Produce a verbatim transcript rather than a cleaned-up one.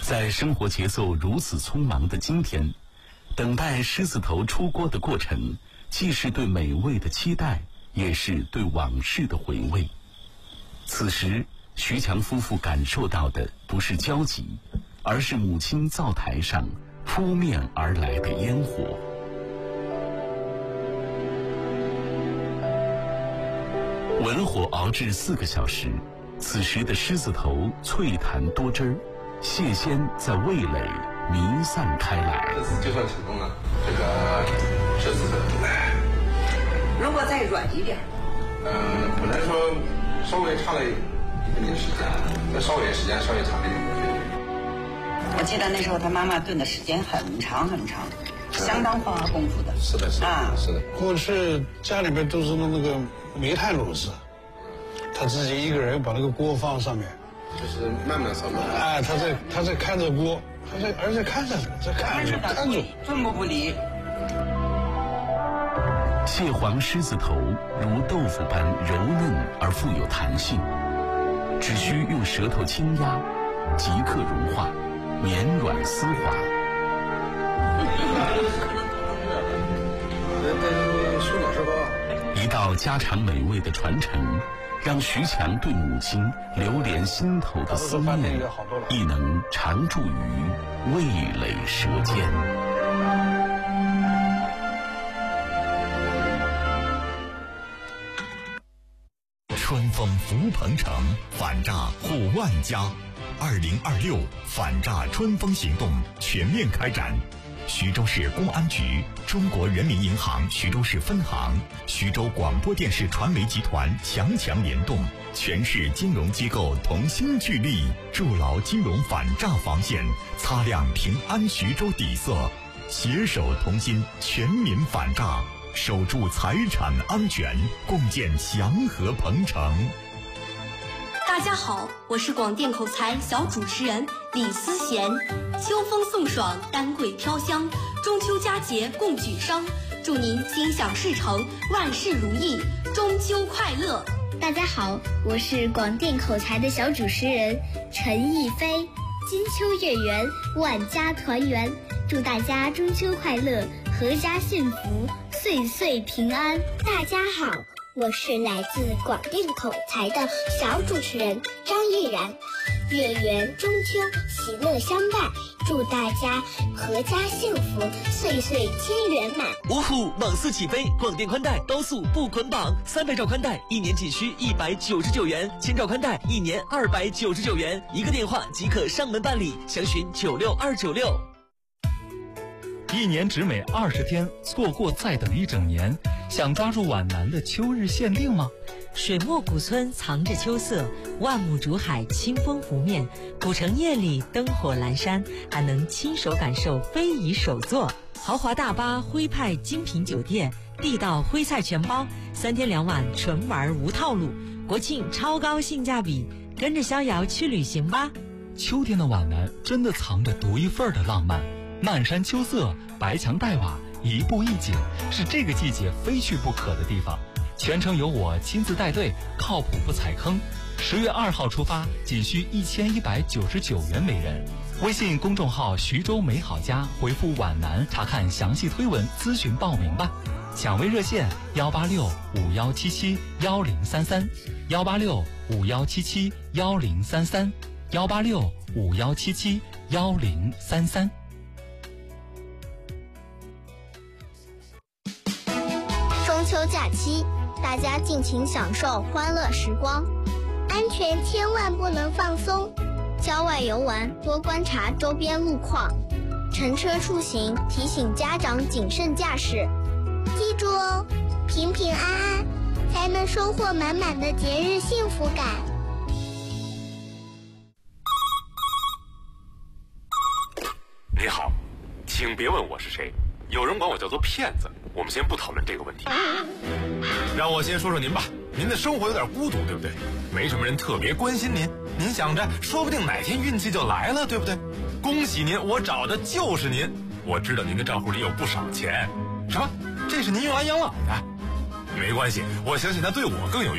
在生活节奏如此匆忙的今天，等待狮子头出锅的过程，既是对美味的期待，也是对往事的回味。此时，徐强夫妇感受到的不是焦急，而是母亲灶台上扑面而来的烟火。文火熬制四个小时，此时的狮子头脆弹多汁儿，蟹鲜在味蕾弥散开来。 这次就算成功了，这个狮子头。 如果再软一点， 嗯、呃，本来说稍微差了一点点时间，再稍微时间稍微长一点点。 我记得那时候他妈妈炖的时间很长很长，相当花功夫的。 是的，是的，啊、是的。 过去家里边都是用那个煤炭炉子，他自己一个人把那个锅放上面， 就是慢慢烧嘛。 哎，他在他在看着锅，他在而且看着在看着看着， 寸步不离。 蟹黄狮子头如豆腐般柔嫩而富有弹性，只需用舌头轻压，即刻融化，绵软丝滑。一道家常美味的传承，让徐强对母亲流连心头的思念，亦能常驻于味蕾舌尖。 春风福鹏城，反诈护万家。二零二六反诈春风行动全面开展。徐州市公安局、中国人民银行徐州市分行、徐州广播电视传媒集团强强联动，全市金融机构同心聚力，筑牢金融反诈防线，擦亮平安徐州底色，携手同心，全民反诈，守住财产安全，共建祥和鹏城。 大家好，我是广电口才小主持人李思贤。秋风送爽，丹桂飘香，中秋佳节共举觞，祝您心想事成，万事如意，中秋快乐。 大家好，我是广电口才的小主持人陈逸飞。金秋月圆，万家团圆，祝大家中秋快乐，阖家幸福，岁岁平安。 大家好，我是来自广电口才的小主持人张毅然。月圆中秋，喜乐相伴，祝大家阖家幸福，岁岁皆圆满。 芜湖猛四起飞，广电宽带高速不捆绑，三百兆宽带一年仅需一百九十九元，千兆宽带一年二百九十九元，一个电话即可上门办理，详询九六二九六。 一年只美二十天，错过再等一整年。想抓住皖南的秋日限定吗？ 水墨古村藏着秋色，万亩竹海清风拂面，古城夜里灯火阑珊，还能亲手感受非遗手作。豪华大巴徽派精品酒店，地道徽菜全包，三天两晚纯玩无套路，国庆超高性价比，跟着逍遥去旅行吧。 秋天的皖南真的藏着独一份的浪漫，漫山秋色，白墙黛瓦，一步一景，是这个季节非去不可的地方。全程由我亲自带队，靠谱不踩坑。十月二号出发，仅需一千一百九十九元每人。微信公众号徐州美好家回复皖南查看详细推文，咨询报名吧。抢位热线幺八六五幺七七幺零三三，幺八六五幺七七幺零三三，幺八六五幺七七幺零三三。 中秋假期，大家尽情享受欢乐时光，安全千万不能放松。郊外游玩多观察周边路况，乘车出行提醒家长谨慎驾驶。记住哦，平平安安，才能收获满满的节日幸福感。 你好，请别问我是谁，有人管我叫做骗子。我们先不讨论这个问题，让我先说说您吧。您的生活有点孤独，对不对？没什么人特别关心您，您想着说不定哪天运气就来了，对不对？恭喜您，我找的就是您。我知道您的账户里有不少钱。什么？这是您用来养老的？没关系，我相信他对我更有用。